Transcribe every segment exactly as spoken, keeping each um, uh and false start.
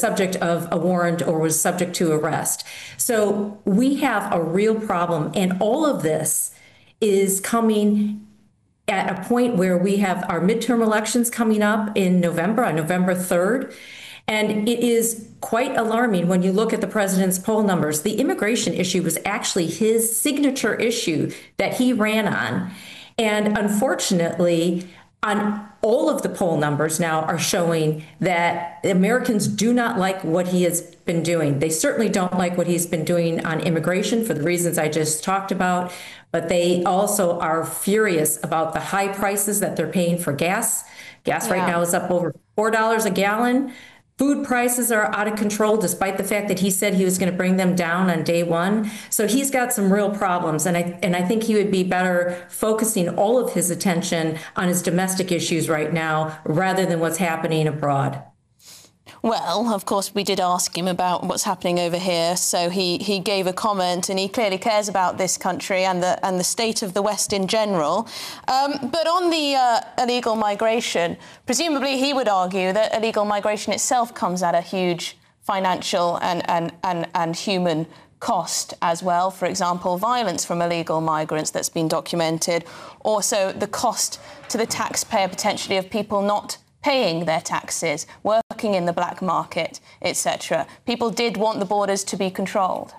subject of a warrant or was subject to arrest. So we have a real problem, and all of this is coming at a point where we have our midterm elections coming up in November, on November third. And it is quite alarming when you look at the president's poll numbers. The immigration issue was actually his signature issue that he ran on. And unfortunately, on all of the poll numbers now are showing that Americans do not like what he has been doing. They certainly don't like what he's been doing on immigration for the reasons I just talked about, but they also are furious about the high prices that they're paying for gas. Gas yeah. right now is up over four dollars a gallon. Food prices are out of control, despite the fact that he said he was going to bring them down on day one. So he's got some real problems. And I, and I think he would be better focusing all of his attention on his domestic issues right now, rather than what's happening abroad. Well, of course, we did ask him about what's happening over here, so he, he gave a comment, and he clearly cares about this country and the and the state of the West in general. Um, but on the uh, illegal migration, presumably he would argue that illegal migration itself comes at a huge financial and, and, and, and human cost as well. For example, violence from illegal migrants that's been documented. Also, the cost to the taxpayer potentially of people not paying their taxes, working in the black market, et cetera. People did want the borders to be controlled.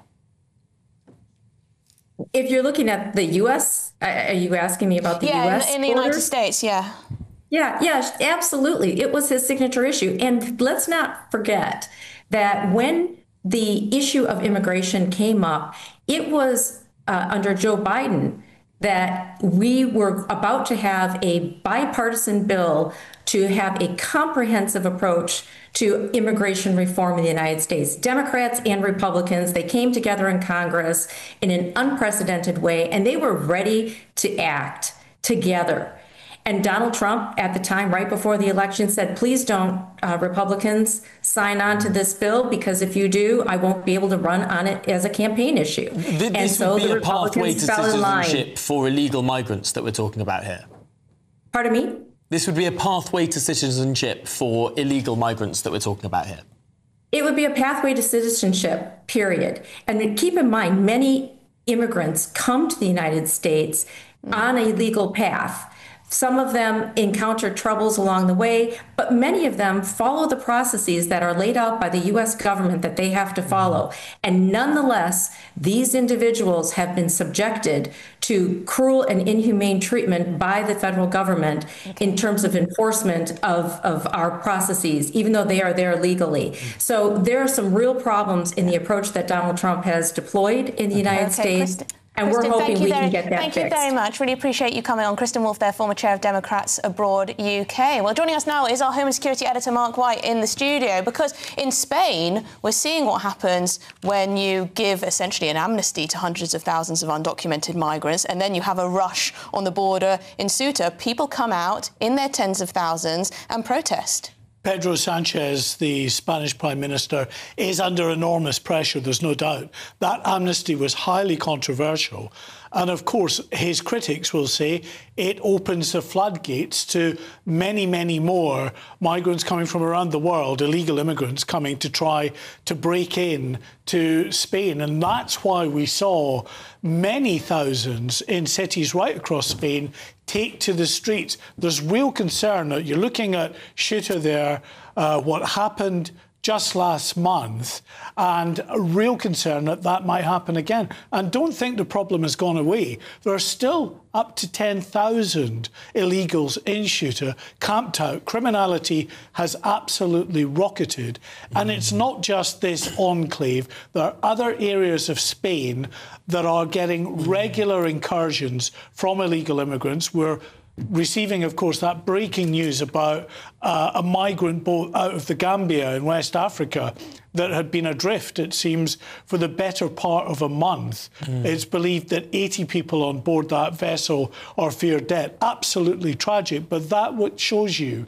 If you're looking at the U S, are you asking me about the yeah, U S in, in the borders? United States, yeah. Yeah, yeah, absolutely. It was his signature issue. And let's not forget that when the issue of immigration came up, it was uh, under Joe Biden that we were about to have a bipartisan bill to have a comprehensive approach to immigration reform in the United States. Democrats and Republicans, they came together in Congress in an unprecedented way, and they were ready to act together. And Donald Trump, at the time, right before the election, said, please don't, uh, Republicans, sign on to this bill, because if you do, I won't be able to run on it as a campaign issue. This and so would be the a pathway to fell in line. citizenship for illegal migrants that we're talking about here. Pardon me? This would be a pathway to citizenship for illegal migrants that we're talking about here. It would be a pathway to citizenship, period. And keep in mind, many immigrants come to the United States on a legal path. Some of them encounter troubles along the way, but many of them follow the processes that are laid out by the U S government that they have to follow. And nonetheless, these individuals have been subjected to cruel and inhumane treatment by the federal government in terms of enforcement of, of our processes, even though they are there legally. So there are some real problems in the approach that Donald Trump has deployed in the United okay, States. Kristen. And Kristen, we're hoping we very, can get that Thank fixed. you very much. Really appreciate you coming on. Kristen Wolf there, former chair of Democrats Abroad U K. Well, joining us now is our Home and Security editor, Mark White, in the studio, because in Spain, we're seeing what happens when you give essentially an amnesty to hundreds of thousands of undocumented migrants, and then you have a rush on the border in Ceuta. People come out in their tens of thousands and protest. Pedro Sanchez, the Spanish Prime Minister, is under enormous pressure, there's no doubt. That amnesty was highly controversial. And of course, his critics will say it opens the floodgates to many, many more migrants coming from around the world, illegal immigrants coming to try to break in to Spain. And that's why we saw many thousands in cities right across Spain take to the streets. There's real concern that you're looking at Ceuta there, uh, what happened just last month, and a real concern that that might happen again. And don't think the problem has gone away. There are still up to ten thousand illegals in Ceuta camped out. Criminality has absolutely rocketed. And it's not just this enclave. There are other areas of Spain that are getting regular incursions from illegal immigrants. We're receiving, of course, that breaking news about uh, a migrant boat out of the Gambia in West Africa that had been adrift, it seems, for the better part of a month. Mm. It's believed that eighty people on board that vessel are feared dead. Absolutely tragic, but that what shows you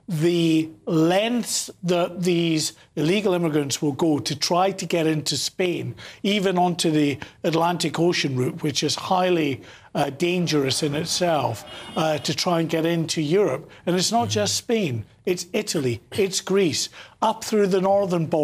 the lengths that these illegal immigrants will go to try to get into Spain, even onto the Atlantic Ocean route, which is highly uh, dangerous in itself, uh, to try and get into Europe. And it's not just Spain, it's Italy, it's Greece, up through the northern border.